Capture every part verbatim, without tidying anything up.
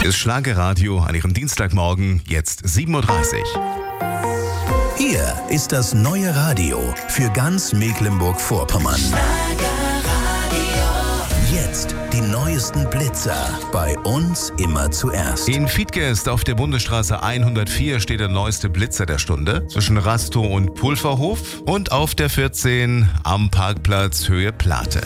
Hier ist Schlagerradio an Ihrem Dienstagmorgen, jetzt sieben Uhr dreißig. Hier ist das neue Radio für ganz Mecklenburg-Vorpommern. Jetzt die neuesten Blitzer. Bei uns immer zuerst. In Fiedgest auf der Bundesstraße hundertvier steht der neueste Blitzer der Stunde zwischen Rastow und Pulverhof und auf der vierzehn am Parkplatz Höhe Plate.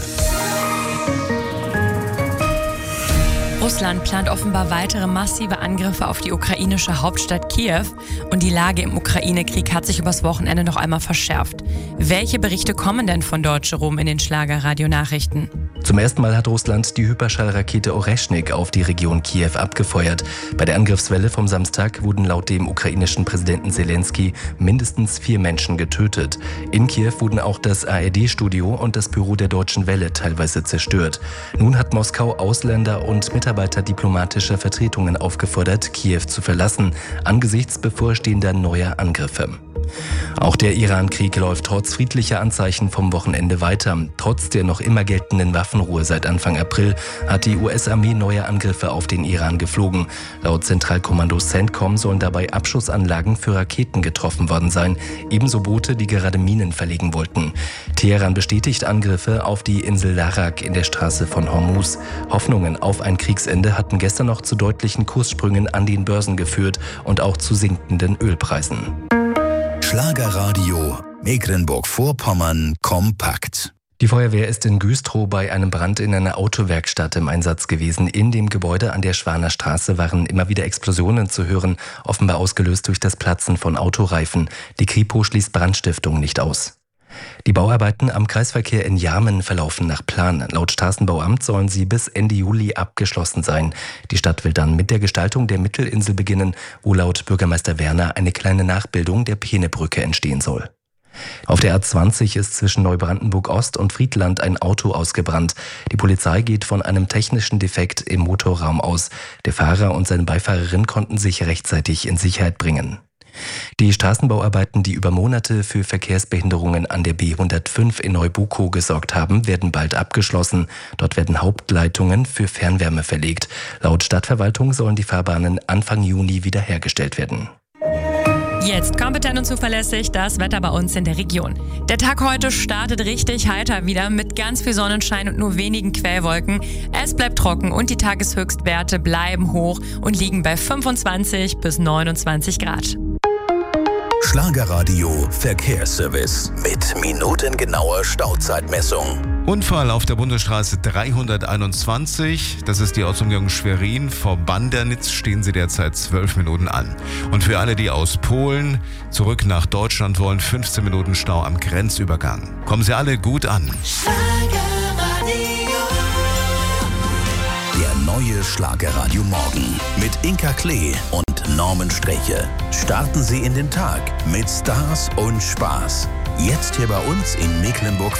Russland plant offenbar weitere massive Angriffe auf die ukrainische Hauptstadt Kiew und die Lage im Ukraine-Krieg hat sich übers Wochenende noch einmal verschärft. Welche Berichte kommen denn von dort, Jerome, in den Schlager-Radio-Nachrichten? Zum ersten Mal hat Russland die Hyperschallrakete Oreschnik auf die Region Kiew abgefeuert. Bei der Angriffswelle vom Samstag wurden laut dem ukrainischen Präsidenten Zelensky mindestens vier Menschen getötet. In Kiew wurden auch das A R D-Studio und das Büro der Deutschen Welle teilweise zerstört. Nun hat Moskau Ausländer und Mitarbeiter diplomatischer Vertretungen aufgefordert, Kiew zu verlassen, angesichts bevorstehender neuer Angriffe. Auch der Iran-Krieg läuft trotz friedlicher Anzeichen vom Wochenende weiter. Trotz der noch immer geltenden Waffenruhe seit Anfang April hat die U S-Armee neue Angriffe auf den Iran geflogen. Laut Zentralkommando CENTCOM sollen dabei Abschussanlagen für Raketen getroffen worden sein, ebenso Boote, die gerade Minen verlegen wollten. Teheran bestätigt Angriffe auf die Insel Larak in der Straße von Hormuz. Hoffnungen auf ein Kriegsende hatten gestern noch zu deutlichen Kurssprüngen an den Börsen geführt und auch zu sinkenden Ölpreisen. Schlagerradio Mecklenburg-Vorpommern kompakt. Die Feuerwehr ist in Güstrow bei einem Brand in einer Autowerkstatt im Einsatz gewesen. In dem Gebäude an der Schwaner Straße waren immer wieder Explosionen zu hören, offenbar ausgelöst durch das Platzen von Autoreifen. Die Kripo schließt Brandstiftung nicht aus. Die Bauarbeiten am Kreisverkehr in Jarmen verlaufen nach Plan. Laut Straßenbauamt sollen sie bis Ende Juli abgeschlossen sein. Die Stadt will dann mit der Gestaltung der Mittelinsel beginnen, wo laut Bürgermeister Werner eine kleine Nachbildung der Peenebrücke entstehen soll. Auf der A zwanzig ist zwischen Neubrandenburg-Ost und Friedland ein Auto ausgebrannt. Die Polizei geht von einem technischen Defekt im Motorraum aus. Der Fahrer und seine Beifahrerin konnten sich rechtzeitig in Sicherheit bringen. Die Straßenbauarbeiten, die über Monate für Verkehrsbehinderungen an der B hundertfünf in Neubukow gesorgt haben, werden bald abgeschlossen. Dort werden Hauptleitungen für Fernwärme verlegt. Laut Stadtverwaltung sollen die Fahrbahnen Anfang Juni wiederhergestellt werden. Jetzt kompetent und zuverlässig das Wetter bei uns in der Region. Der Tag heute startet richtig heiter wieder mit ganz viel Sonnenschein und nur wenigen Quellwolken. Es bleibt trocken und die Tageshöchstwerte bleiben hoch und liegen bei fünfundzwanzig bis neunundzwanzig Grad. Schlagerradio Verkehrsservice mit minutengenauer Stauzeitmessung. Unfall auf der Bundesstraße dreihunderteinundzwanzig, das ist die Ortsumgehung Schwerin. Vor Bandernitz stehen Sie derzeit zwölf Minuten an. Und für alle, die aus Polen zurück nach Deutschland wollen, fünfzehn Minuten Stau am Grenzübergang. Kommen Sie alle gut an. Der neue Schlagerradio Morgen mit Inka Klee und Norman Streche. Starten Sie in den Tag mit Stars und Spaß. Jetzt hier bei uns in Mecklenburg